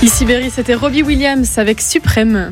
Ici Berry, c'était Robbie Williams avec Suprême.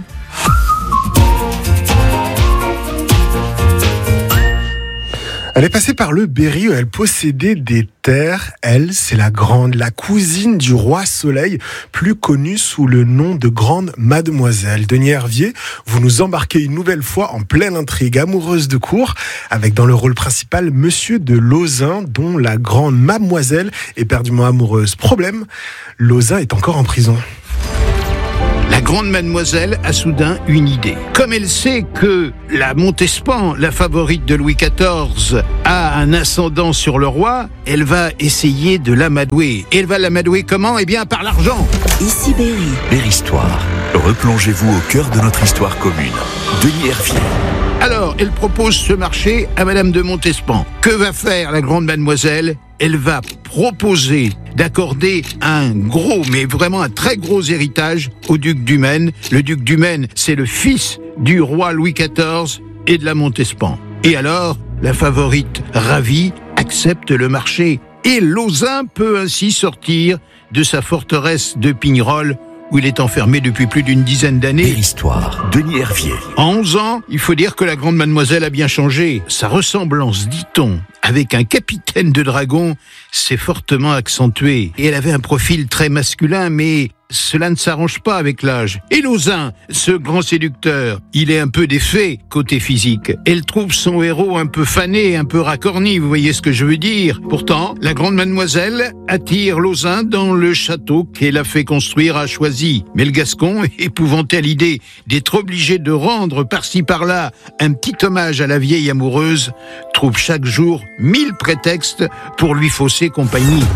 Elle est passée par le Berry où elle possédait des terres. Elle, c'est la cousine du roi Soleil, plus connue sous le nom de Grande Mademoiselle. Denis Hervier, vous nous embarquez une nouvelle fois en pleine intrigue amoureuse de cour, avec dans le rôle principal Monsieur de Lauzun, dont la Grande Mademoiselle est perdument amoureuse. Problème, Lauzun est encore en prison. La Grande Mademoiselle a soudain une idée. Comme elle sait que la Montespan, la favorite de Louis XIV, a un ascendant sur le roi, elle va essayer de l'amadouer. Et elle va l'amadouer comment ? Eh bien, par l'argent. Ici Berry. Berry-Histoire. Replongez-vous au cœur de notre histoire commune. Denis Hervier. Alors, elle propose ce marché à Madame de Montespan. Que va faire la Grande Mademoiselle ? Elle va proposer d'accorder un gros, mais vraiment un très gros héritage au duc du Maine. Le duc du Maine, c'est le fils du roi Louis XIV et de la Montespan. Et alors, la favorite ravie accepte le marché. Et Lauzun peut ainsi sortir de sa forteresse de Pignerol, où il est enfermé depuis plus d'une dizaine d'années. Berry-Histoire. Denis Hervier. En 11 ans, il faut dire que la Grande Mademoiselle a bien changé. Sa ressemblance, dit-on, avec un capitaine de dragon s'est fortement accentuée. Et elle avait un profil très masculin, mais cela ne s'arrange pas avec l'âge. Et Lauzun, ce grand séducteur, il est un peu défait côté physique. Elle trouve son héros un peu fané, un peu racorni, vous voyez ce que je veux dire. Pourtant, la Grande Mademoiselle attire Lauzun dans le château qu'elle a fait construire à Choisy. Mais le Gascon, épouvanté à l'idée d'être obligé de rendre par-ci par-là un petit hommage à la vieille amoureuse, trouve chaque jour 1000 prétextes pour lui fausser compagnie.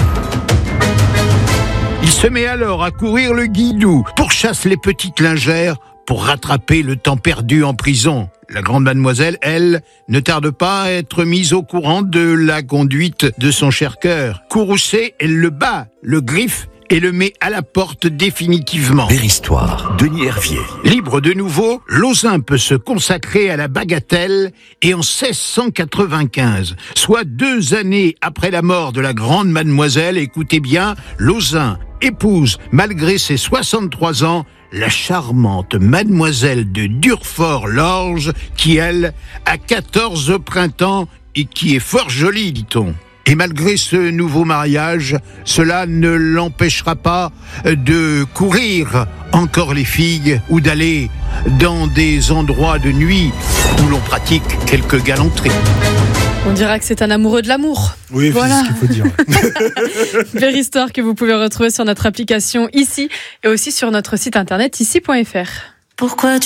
Il se met alors à courir le Guidou, pourchasse les petites lingères pour rattraper le temps perdu en prison. La Grande Mademoiselle, elle, ne tarde pas à être mise au courant de la conduite de son cher cœur. Courroucée, elle le bat, le griffe et le met à la porte définitivement. Berry-Histoire. Denis Hervier. Libre de nouveau, Lauzun peut se consacrer à la bagatelle et en 1695, soit 2 années après la mort de la Grande Mademoiselle, écoutez bien, Lauzun épouse, malgré ses 63 ans, la charmante Mademoiselle de Durfort-Lorge, qui, elle, a 14 printemps et qui est fort jolie, dit-on. Et malgré ce nouveau mariage, cela ne l'empêchera pas de courir encore les filles ou d'aller dans des endroits de nuit où l'on pratique quelques galanteries. On dira que c'est un amoureux de l'amour. Oui, voilà. C'est ce qu'il faut dire. Berry-Histoire que vous pouvez retrouver sur notre application Ici et aussi sur notre site internet ici.fr. Pourquoi